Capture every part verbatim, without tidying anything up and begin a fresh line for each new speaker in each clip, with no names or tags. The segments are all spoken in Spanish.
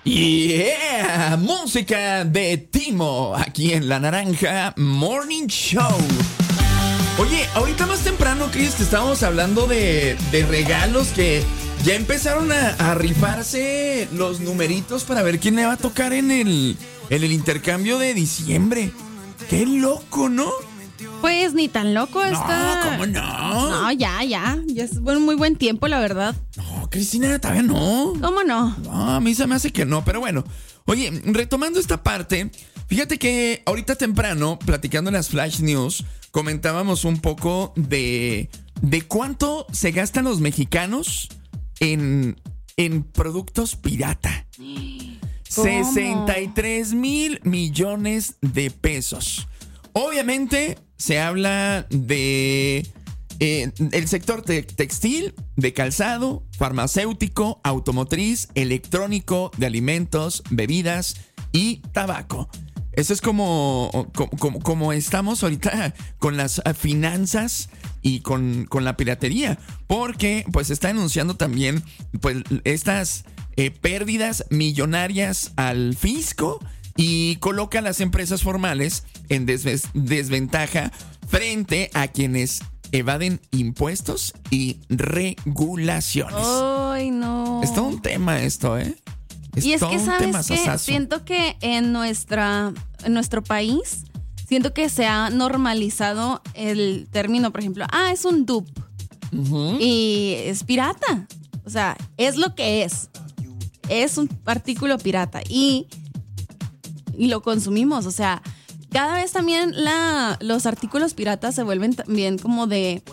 Yeah, música de Timo, aquí en La Naranja Morning Show. Oye, ahorita más temprano, Chris, te estábamos hablando de, de regalos que ya empezaron a, a rifarse los numeritos para ver quién le va a tocar en el, en el intercambio de diciembre. ¡Qué loco!, ¿no?
Pues ni tan loco está.
No, ¿cómo no?
No, ya, ya. Ya es buen, muy buen tiempo, la verdad.
No, Cristina, todavía no.
¿Cómo no?
No, a mí se me hace que no, pero bueno. Oye, retomando esta parte, fíjate que ahorita temprano, platicando en las Flash News, comentábamos un poco de, de cuánto se gastan los mexicanos en, en productos pirata.
¿Cómo?
sesenta y tres mil millones de pesos. Obviamente se habla de eh, el sector te- textil, de calzado, farmacéutico, automotriz, electrónico, de alimentos, bebidas y tabaco. Eso es como, como, como estamos ahorita con las finanzas y con, con la piratería, porque pues está denunciando también pues estas eh, pérdidas millonarias al fisco y coloca a las empresas formales en desve- desventaja frente a quienes evaden impuestos y regulaciones.
Ay, no.
Es todo un tema esto, ¿eh? Es
y es
todo
que,
un
¿sabes
tema
qué?
sasazo.
Siento que en, nuestra, en nuestro país, siento que se ha normalizado el término, por ejemplo, ah, es un dupe.
Uh-huh.
Y es pirata. O sea, es lo que es. Es un artículo pirata. Y, y lo consumimos. O sea, cada vez también la, los artículos piratas se vuelven también como de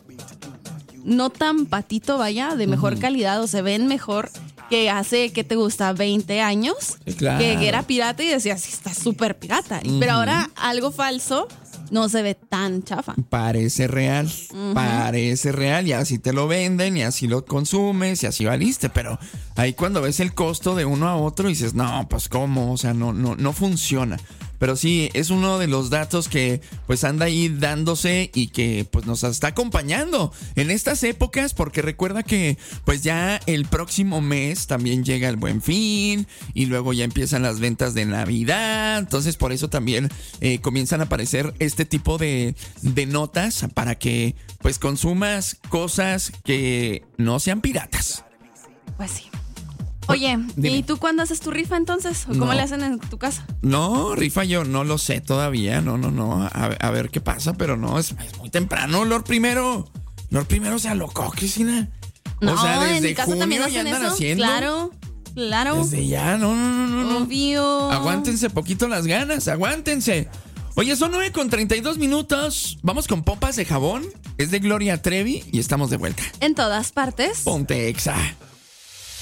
no tan patito, vaya, de mejor uh-huh. calidad, o se ven mejor que hace, ¿qué te gusta? veinte años.
Claro.
Que, que era pirata y decías, sí, está súper pirata. Uh-huh. Pero ahora algo falso no se ve tan chafa.
Parece real, uh-huh. parece real, y así te lo venden, y así lo consumes, y así valiste, pero ahí cuando ves el costo de uno a otro dices, no, pues cómo, o sea, no, no, no funciona. Pero sí, es uno de los datos que pues anda ahí dándose y que pues nos está acompañando en estas épocas, porque recuerda que pues ya el próximo mes también llega el Buen Fin y luego ya empiezan las ventas de Navidad. Entonces por eso también eh, comienzan a aparecer este tipo de, de notas para que pues consumas cosas que no sean piratas.
Pues sí. Oye,
Dime.
¿Y tú cuándo haces tu rifa entonces? ¿O cómo
No.
le hacen en tu casa?
No, rifa yo no lo sé todavía. No, no, no. A, a ver qué pasa, pero no, es, es muy temprano. Lord primero. Lord primero se alocó, Cristina.
No,
o sea, desde
en mi casa
junio
también
ya
hacen
andan
eso.
haciendo.
Claro, claro.
Desde ya, no, no, no, no.
Obvio.
Aguántense poquito las ganas, aguántense. Oye, son nueve con treinta y dos minutos. Vamos con Pompas de Jabón. Es de Gloria Trevi y estamos de vuelta.
En todas partes.
Ponte Exa.